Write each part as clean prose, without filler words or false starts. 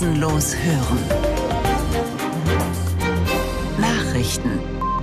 Grenzenlos hören. Nachrichten.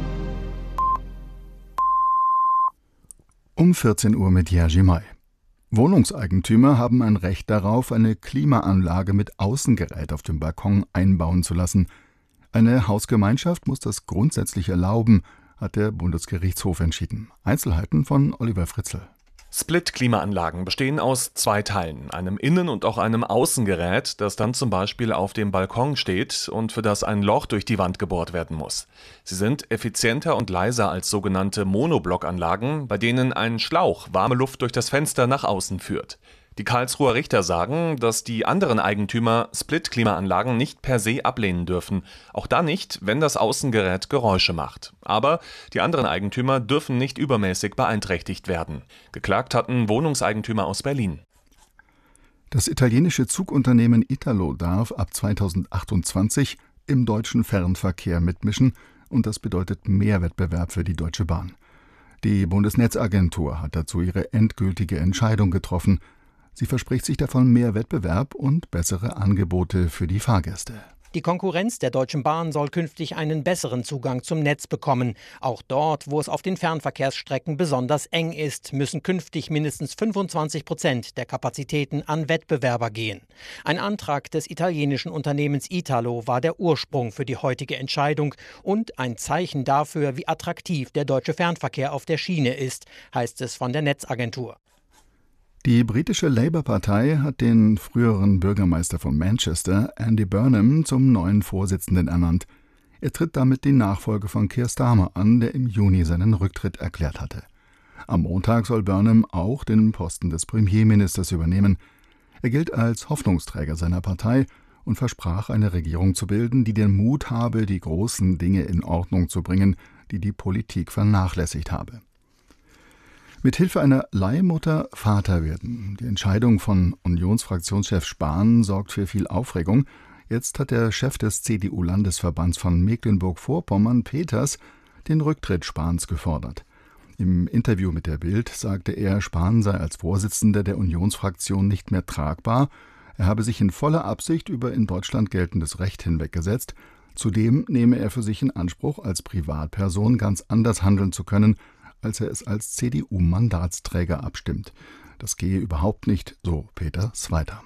Um 14 Uhr mit Jerzy May. Wohnungseigentümer haben ein Recht darauf, eine Klimaanlage mit Außengerät auf dem Balkon einbauen zu lassen. Eine Hausgemeinschaft muss das grundsätzlich erlauben, hat der Bundesgerichtshof entschieden. Einzelheiten von Oliver Fritzl. Split-Klimaanlagen bestehen aus 2 Teilen, einem Innen- und auch einem Außengerät, das dann zum Beispiel auf dem Balkon steht und für das ein Loch durch die Wand gebohrt werden muss. Sie sind effizienter und leiser als sogenannte Monoblockanlagen, bei denen ein Schlauch warme Luft durch das Fenster nach außen führt. Die Karlsruher Richter sagen, dass die anderen Eigentümer Split-Klimaanlagen nicht per se ablehnen dürfen. Auch dann nicht, wenn das Außengerät Geräusche macht. Aber die anderen Eigentümer dürfen nicht übermäßig beeinträchtigt werden. Geklagt hatten Wohnungseigentümer aus Berlin. Das italienische Zugunternehmen Italo darf ab 2028 im deutschen Fernverkehr mitmischen und das bedeutet mehr Wettbewerb für die Deutsche Bahn. Die Bundesnetzagentur hat dazu ihre endgültige Entscheidung getroffen. Sie verspricht sich davon mehr Wettbewerb und bessere Angebote für die Fahrgäste. Die Konkurrenz der Deutschen Bahn soll künftig einen besseren Zugang zum Netz bekommen. Auch dort, wo es auf den Fernverkehrsstrecken besonders eng ist, müssen künftig mindestens 25% der Kapazitäten an Wettbewerber gehen. Ein Antrag des italienischen Unternehmens Italo war der Ursprung für die heutige Entscheidung und ein Zeichen dafür, wie attraktiv der deutsche Fernverkehr auf der Schiene ist, heißt es von der Netzagentur. Die britische Labour-Partei hat den früheren Bürgermeister von Manchester, Andy Burnham, zum neuen Vorsitzenden ernannt. Er tritt damit die Nachfolge von Keir Starmer an, der im Juni seinen Rücktritt erklärt hatte. Am Montag soll Burnham auch den Posten des Premierministers übernehmen. Er gilt als Hoffnungsträger seiner Partei und versprach, eine Regierung zu bilden, die den Mut habe, die großen Dinge in Ordnung zu bringen, die die Politik vernachlässigt habe. Mit Hilfe einer Leihmutter Vater werden. Die Entscheidung von Unionsfraktionschef Spahn sorgt für viel Aufregung. Jetzt hat der Chef des CDU-Landesverbands von Mecklenburg-Vorpommern, Peters, den Rücktritt Spahns gefordert. Im Interview mit der Bild sagte er, Spahn sei als Vorsitzender der Unionsfraktion nicht mehr tragbar. Er habe sich in voller Absicht über in Deutschland geltendes Recht hinweggesetzt. Zudem nehme er für sich in Anspruch, als Privatperson ganz anders handeln zu können, als er es als CDU-Mandatsträger abstimmt. Das gehe überhaupt nicht, so Peters weiter.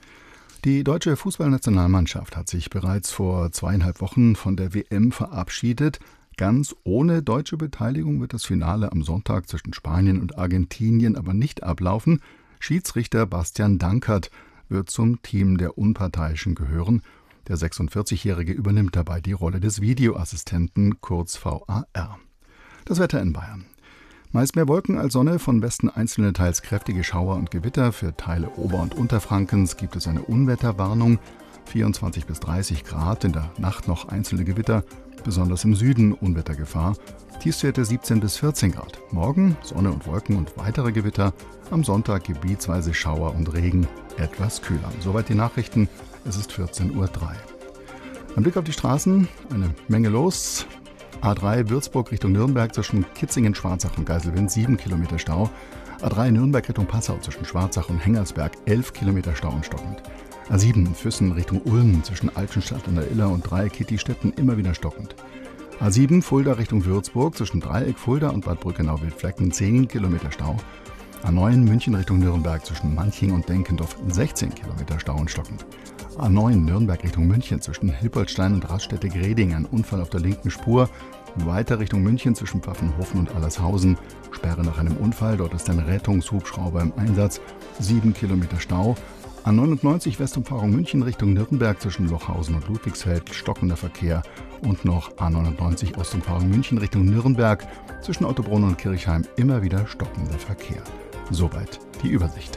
Die deutsche Fußballnationalmannschaft hat sich bereits vor 2,5 Wochen von der WM verabschiedet. Ganz ohne deutsche Beteiligung wird das Finale am Sonntag zwischen Spanien und Argentinien aber nicht ablaufen. Schiedsrichter Bastian Dankert wird zum Team der Unparteiischen gehören. Der 46-Jährige übernimmt dabei die Rolle des Videoassistenten, kurz VAR. Das Wetter in Bayern. Meist mehr Wolken als Sonne, von Westen einzelne teils kräftige Schauer und Gewitter. Für Teile Ober- und Unterfrankens gibt es eine Unwetterwarnung. 24 bis 30 Grad, in der Nacht noch einzelne Gewitter, besonders im Süden Unwettergefahr. Tiefstwerte 17 bis 14 Grad. Morgen Sonne und Wolken und weitere Gewitter. Am Sonntag gebietsweise Schauer und Regen, etwas kühler. Soweit die Nachrichten, es ist 14:03 Uhr. Ein Blick auf die Straßen, eine Menge los. A3 Würzburg Richtung Nürnberg zwischen Kitzingen, Schwarzach und Geiselwind 7 Kilometer Stau. A3 Nürnberg Richtung Passau zwischen Schwarzach und Hengersberg 11 Kilometer Stau und stockend. A7 Füssen Richtung Ulm zwischen Altenstadt an der Iller und Dreieck-Kitty-Stetten immer wieder stockend. A7 Fulda Richtung Würzburg zwischen Dreieck Fulda und Bad Brückenau-Wildflecken 10 Kilometer Stau. A9 München Richtung Nürnberg zwischen Manching und Denkendorf 16 Kilometer Stau und stockend. A9 Nürnberg Richtung München zwischen Hilpoltstein und Raststätte-Greding ein Unfall auf der linken Spur. Weiter Richtung München zwischen Pfaffenhofen und Allershausen. Sperre nach einem Unfall, dort ist ein Rettungshubschrauber im Einsatz. 7 Kilometer Stau. A99 Westumfahrung München Richtung Nürnberg zwischen Lochhausen und Ludwigsfeld, stockender Verkehr. Und noch A99 Ostumfahrung München Richtung Nürnberg zwischen Ottobrunn und Kirchheim immer wieder stockender Verkehr. Soweit die Übersicht.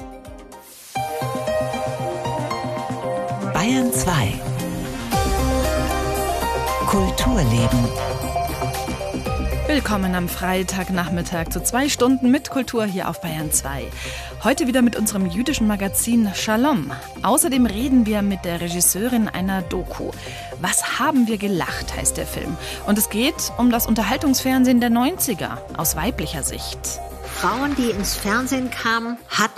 Bayern 2 Kulturleben. Willkommen am Freitagnachmittag zu 2 Stunden mit Kultur hier auf Bayern 2. Heute wieder mit unserem jüdischen Magazin Shalom. Außerdem reden wir mit der Regisseurin einer Doku. Was haben wir gelacht, heißt der Film. Und es geht um das Unterhaltungsfernsehen der 90er aus weiblicher Sicht. Frauen, die ins Fernsehen kamen, hatten